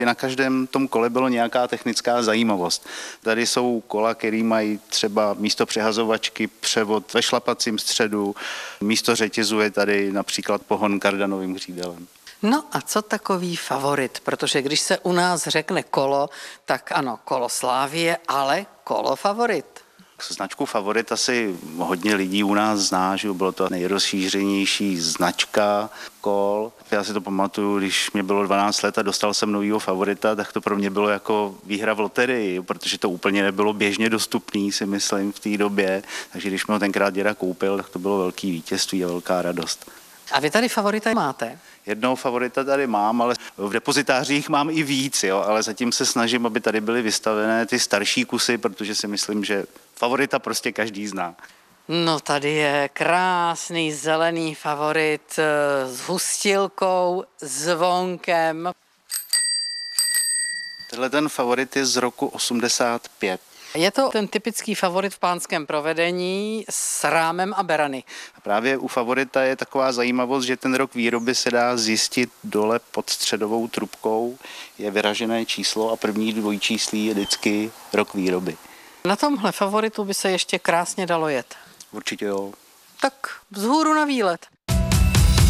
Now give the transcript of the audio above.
Na každém tom kole bylo nějaká technická zajímavost. Tady jsou kola, které mají třeba místo přehazovačky převod ve šlapacím středu, místo řetězu je tady například pohon kardanovým hřídelem. No a co takový favorit? Protože když se u nás řekne kolo, tak ano, kolo Slávie, ale kolo Favorit. Značku Favorit asi hodně lidí u nás zná, že bylo to nejrozšířenější značka kol. Já si to pamatuju, když mě bylo 12 let a dostal jsem novýho Favorita, tak to pro mě bylo jako výhra v loterii, protože to úplně nebylo běžně dostupný, si myslím, v té době. Takže když mi ho tenkrát děda koupil, tak to bylo velký vítězství a velká radost. A vy tady Favorita máte? Jednoho Favorita tady mám, ale v depozitářích mám i víc, jo, ale zatím se snažím, aby tady byly vystavené ty starší kusy, protože si myslím, že Favorita prostě každý zná. No tady je krásný zelený Favorit s hustilkou, zvonkem. Tenhle ten Favorit je z roku 85. Je to ten typický Favorit v pánském provedení s rámem a berany. A právě u Favorita je taková zajímavost, že ten rok výroby se dá zjistit dole pod středovou trubkou. Je vyražené číslo a první dvojčíslí je vždycky rok výroby. Na tomhle Favoritu by se ještě krásně dalo jet. Určitě jo. Tak vzhůru na výlet.